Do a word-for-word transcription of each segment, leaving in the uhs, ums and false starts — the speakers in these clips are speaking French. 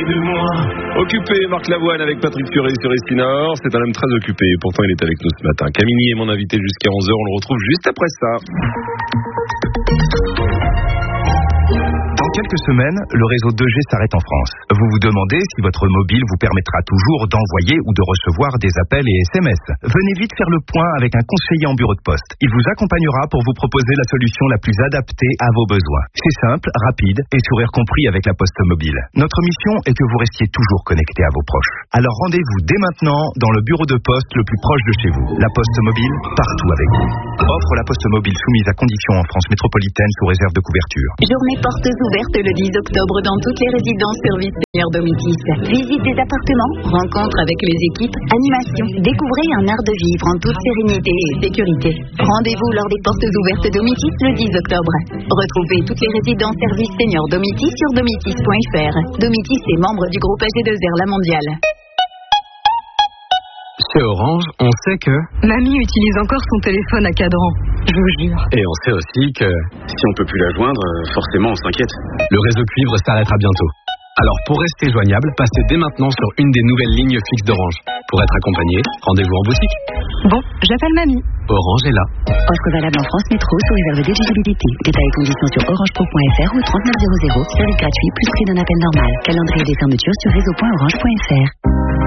de moi. Occupé, Marc Lavoine avec Patrick Fiori sur Estinor. C'est un homme très occupé, pourtant il est avec nous ce matin. Camille est mon invité jusqu'à onze heures, on le retrouve juste après ça. Dans quelques semaines, le réseau deux G s'arrête en France. Vous vous demandez si votre mobile vous permettra toujours d'envoyer ou de recevoir des appels et S M S. Venez vite faire le point avec un conseiller en bureau de poste. Il vous accompagnera pour vous proposer la solution la plus adaptée à vos besoins. C'est simple, rapide et sourire compris avec la poste mobile. Notre mission est que vous restiez toujours connecté à vos proches. Alors rendez-vous dès maintenant dans le bureau de poste le plus proche de chez vous. La poste mobile, partout avec vous. Offre la poste mobile soumise à conditions en France métropolitaine sous réserve de couverture. Journée portes ouvertes le dix octobre dans toutes les résidences services Seigneur Domitis. Visite des appartements, rencontre avec les équipes, animation. Découvrez un art de vivre en toute sérénité et sécurité. Rendez-vous lors des portes ouvertes Domitis le dix octobre. Retrouvez toutes les résidences services Seigneur Domitis sur domitis point f r. Domitis est membre du groupe A G deux R La Mondiale. Chez Orange, on sait que... Mamie utilise encore son téléphone à cadran, je vous jure. Et on sait aussi que... Si on peut plus la joindre, forcément on s'inquiète. Le réseau cuivre s'arrêtera bientôt. Alors pour rester joignable, passez dès maintenant sur une des nouvelles lignes fixes d'Orange. Pour être accompagné, rendez-vous en boutique. Bon, j'appelle Mamie. Orange est là. Offre valable en France Métro sous réserve d'éligibilité. Détails et conditions sur orangepro point f r ou trente-neuf zéro zéro. Service gratuit plus prix d'un appel normal. Calendrier des fermetures sur réseau point orange point f r.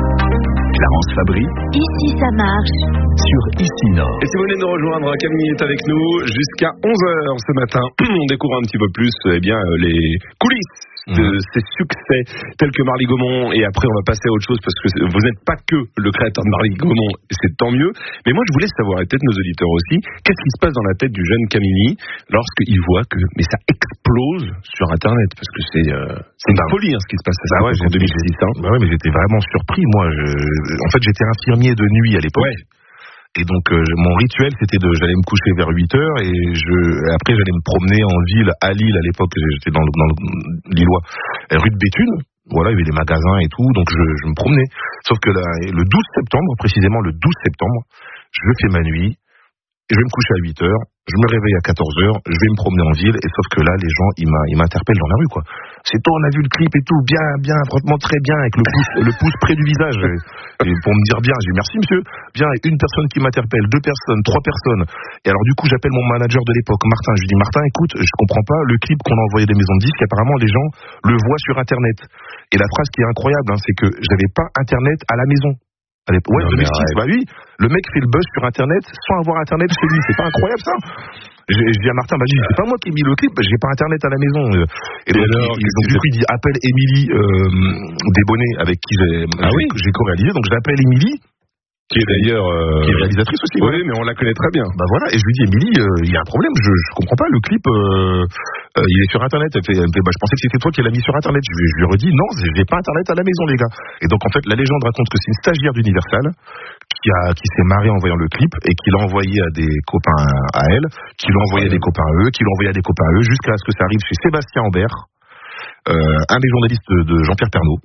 Clarence Fabry Ici ça marche. sur Estinor. Et si vous venez de nous rejoindre, Camille est avec nous jusqu'à onze heures ce matin. On découvre un petit peu plus eh bien, les coulisses de ces succès tels que Marly Gaumont, et après on va passer à autre chose parce que vous n'êtes pas que le créateur de Marly Gaumont et c'est tant mieux, mais moi je voulais savoir, et peut-être nos auditeurs aussi, qu'est-ce qui se passe dans la tête du jeune Camille lorsqu'il voit que mais ça explose sur internet, parce que c'est euh, c'est une bah, folie hein, ce qui se passe bah ouais, en deux mille six hein. Bah ouais, mais j'étais vraiment surpris moi. Je... en fait j'étais infirmier de nuit à l'époque. Ouais. Et donc euh, mon rituel c'était de j'allais me coucher vers huit heures et je après j'allais me promener en ville à Lille à l'époque, j'étais dans le, dans le Lillois, rue de Béthune. Voilà, il y avait des magasins et tout, donc je, je me promenais. Sauf que là, le douze septembre, précisément le douze septembre, je fais ma nuit et je vais me coucher à huit heures. Je me réveille à quatorze heures, je vais me promener en ville, et sauf que là, les gens, ils, ils m'interpellent dans la rue, quoi. C'est toi, on a vu le clip et tout, bien, bien, franchement très bien, avec le pouce, le pouce près du visage. Et, et pour me dire bien, j'ai dit merci monsieur, bien, et une personne qui m'interpelle, deux personnes, trois personnes. Et alors du coup, j'appelle mon manager de l'époque, Martin, je lui dis, Martin, écoute, je comprends pas, le clip qu'on a envoyé des maisons de disques, apparemment, les gens le voient sur Internet. Et la phrase qui est incroyable, hein, c'est que j'avais pas Internet à la maison. Ouais, deux mille six, bah oui, le mec fait le buzz sur Internet sans avoir Internet chez lui, c'est pas incroyable ça? Je, je dis à Martin, bah, je dis, c'est pas moi qui ai mis le clip, j'ai pas Internet à la maison. Et donc, alors, il, donc du coup, il dit, appelle Émilie euh, Desbonnets, avec qui j'ai, ah oui j'ai co-réalisé, donc je l'appelle Émilie. Qui est d'ailleurs euh... qui est réalisatrice aussi. Oui, ouais. Mais on la connaît très bien. Bah voilà, et je lui dis, Émilie, euh, il y a un problème, je, je comprends pas, le clip, euh, euh, il est sur Internet. Elle fait, elle fait, bah, je pensais que c'était toi qui l'as mis sur Internet. Je, je lui ai redit, non, j'ai pas Internet à la maison, les gars. Et donc, en fait, la légende raconte que c'est une stagiaire d'Universal qui a, qui s'est marrée en voyant le clip et qui l'a envoyé à des copains à elle, qui l'a envoyé à des copains à eux, qui l'a envoyé à des copains à eux, jusqu'à ce que ça arrive chez Sébastien Ambert, euh, un des journalistes de, de Jean-Pierre Pernaut,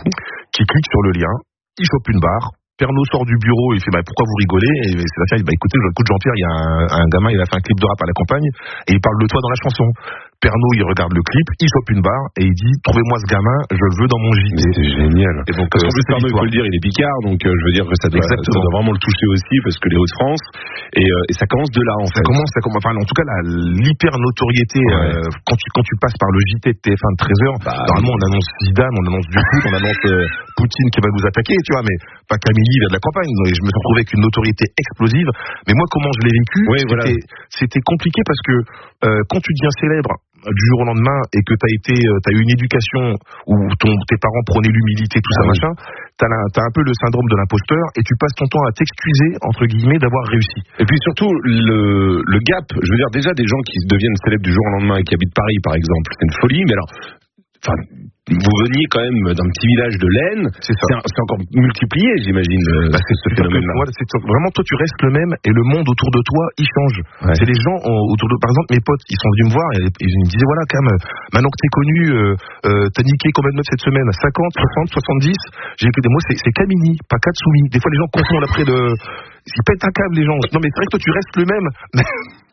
qui clique sur le lien, il chope une barre. Pernaut sort du bureau, il fait bah, pourquoi vous rigolez? Et Sébastien dit bah écoutez, écoute Jean-Pierre, il y a un, un gamin, il a fait un clip de rap à la campagne et il parle de toi dans la chanson. Pernaut, il regarde le clip, il chope une barre et il dit trouvez-moi ce gamin, je le veux dans mon J T. C'est génial. Et donc, parce euh, qu'en plus Pernaut, il faut le dire, il est picard, donc euh, je veux dire que ça doit, ça doit vraiment le toucher aussi parce que les Hauts-de-France et, euh, et ça commence de là en ça fait. Commence, ça commence, enfin en tout cas l'hyper notoriété ouais. euh, quand tu quand tu passes par le J T de T F un de treize heures, bah, normalement on annonce Zidane, on annonce du foot, on annonce euh, Poutine qui va nous attaquer, tu vois, mais pas Camille, il vient de la campagne. Donc, je me suis retrouvé avec une notoriété explosive. Mais moi, comment je l'ai vécu, oui, c'était, voilà. c'était compliqué parce que euh, quand tu deviens célèbre du jour au lendemain et que t'as été, euh, t'as eu une éducation où ton, tes parents prenaient l'humilité, tout ça, ah, machin, t'as, la, t'as un peu le syndrome de l'imposteur et tu passes ton temps à t'excuser, entre guillemets, d'avoir réussi. Et puis surtout, le, le gap, je veux dire, déjà des gens qui deviennent célèbres du jour au lendemain et qui habitent Paris, par exemple, c'est une folie, mais alors, enfin, vous veniez quand même d'un petit village de l'Aisne, c'est, c'est, un, c'est encore multiplié, j'imagine, bah, c'est ce phénomène-là. Moi, c'est, vraiment, toi, tu restes le même et le monde autour de toi, il change. Ouais. C'est les gens autour de, par exemple, mes potes, ils sont venus me voir et ils me disaient, voilà, quand même, maintenant que t'es connu, euh, euh, t'as niqué combien de meufs cette semaine? cinquante, soixante, soixante-dix? J'ai écouté des mots, c'est, c'est Camini, pas Katsumi. Des fois, les gens confondent après de, ils pètent un câble, les gens. Non, mais c'est vrai que toi, tu restes le même.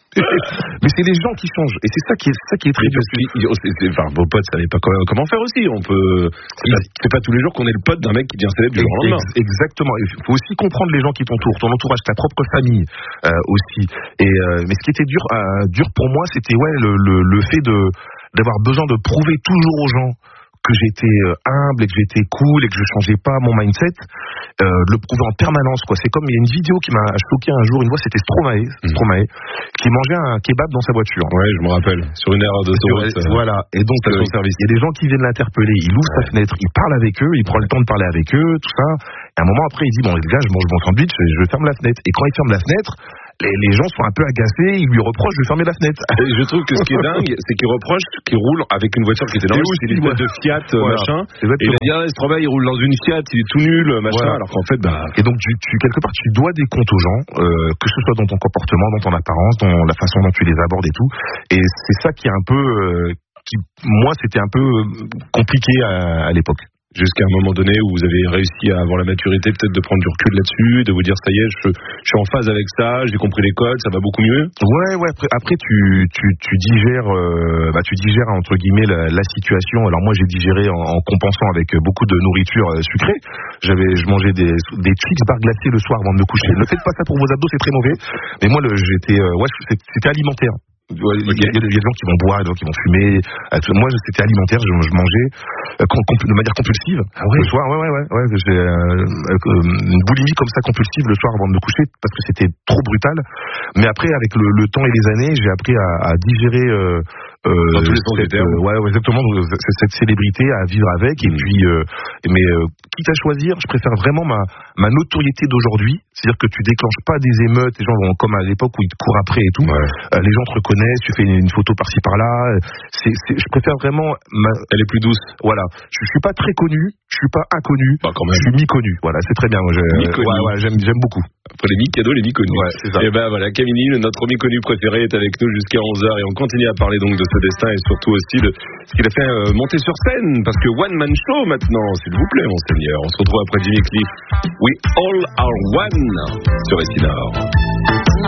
Mais c'est les gens qui changent, et c'est ça qui est, ça qui est très dur. Enfin, vos potes savaient pas comment, comment faire aussi. On peut. C'est pas, c'est pas tous les jours qu'on est le pote d'un mec qui devient célèbre du jour au lendemain. Exactement. Il faut aussi comprendre les gens qui t'entourent, ton entourage, ta propre famille euh, aussi. Et euh, mais ce qui était dur, euh, dur pour moi, c'était ouais le, le, le fait de d'avoir besoin de prouver toujours aux gens que j'étais humble et que j'étais cool et que je changeais pas mon mindset, euh, de le prouver en permanence, quoi. C'est comme, il y a une vidéo qui m'a choqué un jour, une fois, c'était Stromae, mmh. Stromae, qui mangeait un kebab dans sa voiture. Ouais, je me rappelle. Sur une erreur d'autoroute. Euh, voilà. Et donc, euh, il y a des gens qui viennent l'interpeller, il ouvre ouais. sa fenêtre, il parle avec eux, il prend le temps de parler avec eux, tout ça. Et à un moment après, il dit, bon, les gars, je mange mon sandwich, je ferme la fenêtre. Et quand il ferme la fenêtre, Les, les gens sont un peu agacés, ils lui reprochent de fermer la fenêtre. Et je trouve que ce qui est dingue, c'est qu'il reproche qu'il roule avec une voiture qui était dans le style de Fiat, voilà. machin. Exactement. Et il a dit, ah, Stromae, il roule dans une Fiat, il est tout nul, machin, voilà. Alors qu'en fait, bah. Et donc, tu, tu, quelque part, tu dois des comptes aux gens, euh, que ce soit dans ton comportement, dans ton apparence, dans la façon dont tu les abordes et tout. Et c'est ça qui est un peu, euh, qui, moi, c'était un peu compliqué à, à l'époque. Jusqu'à un moment donné où vous avez réussi à avoir la maturité peut-être de prendre du recul là-dessus, de vous dire ça y est, je, je suis en phase avec ça, j'ai compris les codes, ça va beaucoup mieux. Ouais, ouais. Après, après tu, tu, tu digères, euh, bah tu digères entre guillemets la, la situation. Alors moi, j'ai digéré en, en compensant avec beaucoup de nourriture euh, sucrée. J'avais, je mangeais des des Twix barres glacées le soir avant de me coucher. Ne faites pas ça pour vos abdos, c'est très mauvais. Mais moi, le, j'étais, euh, ouais, c'était alimentaire. Ouais, okay. il, y a, il y a des gens qui vont boire, des gens qui vont fumer. Moi, c'était alimentaire. Je, je mangeais euh, de manière compulsive ah ouais. le soir. Ouais, ouais, ouais. ouais j'ai euh, euh, une boulimie comme ça compulsive le soir avant de me coucher parce que c'était trop brutal. Mais après, avec le, le temps et les années, j'ai appris à, à digérer. Euh, Euh, dans tous les sens du terme. Euh, ouais, ouais, exactement. Cette célébrité à vivre avec. Et mmh. puis, euh, mais euh, quitte à choisir, je préfère vraiment ma ma notoriété d'aujourd'hui. C'est-à-dire que tu déclenches pas des émeutes. Les gens vont comme à l'époque où ils te courent après et tout. Ouais. Euh, les gens te reconnaissent. Tu fais une, une photo par-ci par-là. C'est, c'est, je préfère vraiment. Ma... Elle est plus douce. Voilà. Je, je suis pas très connu. Je suis pas inconnu. Bah, quand même. Je suis mi-connu. Voilà, c'est très bien. Moi, ouais, ouais, j'aime, j'aime beaucoup. Après les mi-cadeaux, les mi-connus. Ouais, c'est ça. Et ben voilà, Camille, notre mi-connu préféré, est avec nous jusqu'à onze heures et on continue à parler donc de ce destin et surtout aussi de ce qu'il a fait euh, monter sur scène, parce que One Man Show maintenant, s'il vous plaît, monseigneur. On se retrouve après Jimmy Cliff. We all are one sur Essinor.